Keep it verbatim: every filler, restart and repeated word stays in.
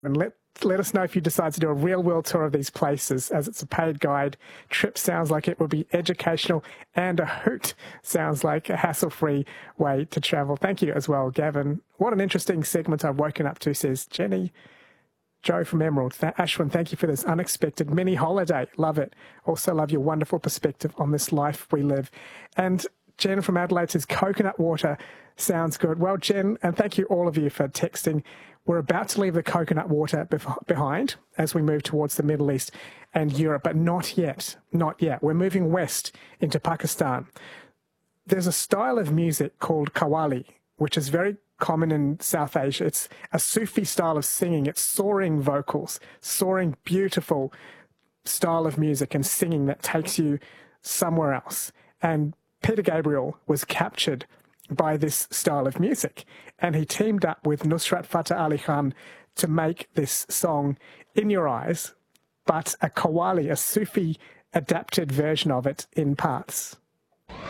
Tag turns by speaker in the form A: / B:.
A: And let let us know if you decide to do a real world tour of these places, as it's a paid guide. Trip sounds like it will be educational, and a hoot sounds like a hassle-free way to travel. Thank you as well, Gavin. What an interesting segment I've woken up to, says Jenny. Joe from Emerald. Th- Ashwin, thank you for this unexpected mini holiday. Love it. Also love your wonderful perspective on this life we live. And Jen from Adelaide says coconut water sounds good. Well, Jen, and thank you all of you for texting. We're about to leave the coconut water bef- behind as we move towards the Middle East and Europe, but not yet. Not yet. We're moving west into Pakistan. There's a style of music called qawwali, which is very common in South Asia. It's a Sufi style of singing. It's soaring vocals, soaring, beautiful style of music and singing that takes you somewhere else. And Peter Gabriel was captured by this style of music, and he teamed up with Nusrat Fateh Ali Khan to make this song, In Your Eyes, but a qawwali, a Sufi adapted version of it in parts.